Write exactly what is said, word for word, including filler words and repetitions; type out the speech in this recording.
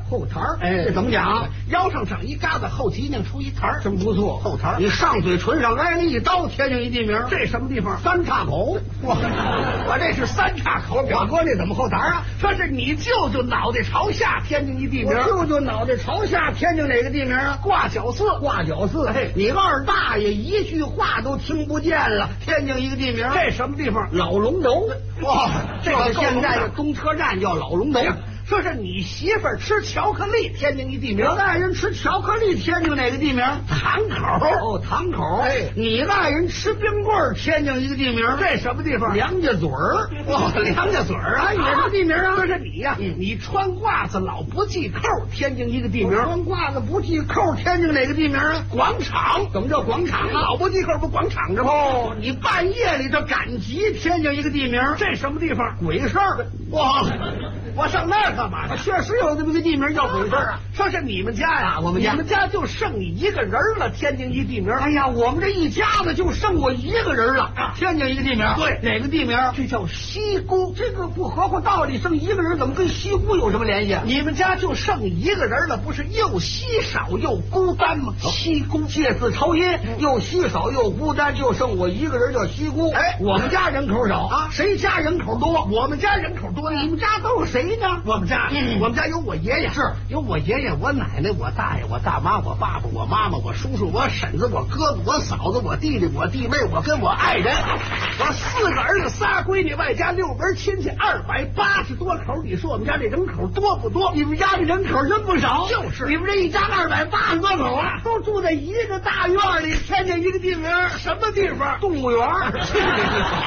后台儿， 哎， 这怎么讲？ 腰上长一疙瘩，后脊梁出一台儿， 真不错。 后台儿， 你上嘴唇上挨了一刀，天津一地名， 这什么地方？ 三岔口。 哇，我这是三岔口。 我哥这怎么后台啊？ 说是你舅舅脑袋朝下，天津一地名。 我舅舅脑袋朝下，天津哪个地名啊？ 挂角寺。 挂角寺。 哎， 你二大爷一句话都听不见了，天津一个地名。 这什么地方？ 老龙头。 哇，这个现在的东车站叫老龙头。 说是你媳妇儿吃巧克力，天津一地名。 我爱人吃巧克力，天津哪个地名？ 堂口。 哦，堂口。 哎， 你爱人吃冰棍儿，天津一个地名。 这什么地方？ 梁家嘴儿。 哇，梁家嘴儿啊， 也是地名啊。 说是你呀， 嗯， 你穿褂子老不系扣，天津一个地名。 穿褂子不系扣，天津哪个地名啊？ 广场。 怎么叫广场啊？ 老不系扣不广场着吗？ 哦，你半夜里头赶集，天津一个地名。 这什么地方？ 鬼事儿。 哇，我上那儿干嘛去？ 确实有这么个地名叫鬼事儿啊。 说是你们家呀， 我们家， 你们家就剩你一个人了，天津一地名。 哎呀，我们这一家子就剩我一个人了啊！ 天津一个地名。 对， 哪个地名？ 这叫西姑。 这个不合乎道理，剩一个人怎么跟西姑有什么联系啊？ 你们家就剩一个人了，不是又稀少又孤单吗？ 西姑借字抄音，嗯，又稀少又孤单，就剩我一个人叫西姑。 哎， 我们家人口少啊， 谁家人口多？ 我们家人口多呀。 你们家都是谁呢？ 我们家，嗯，我们家有我爷爷， 是有我爷爷、我奶奶、我大爷、我大妈、我爸爸、我妈妈、我叔叔、我婶子、我哥哥、我嫂子、我弟弟、我弟妹，我跟我爱人，我四个儿子、仨闺女，外加六门亲戚，二百八十多口。你说我们家这人口多不多？ 你们家这人口真不少， 就是你们这一家二百八十多口啊，都住在一个大院里，天津一个地名， 什么地方？ 动物园。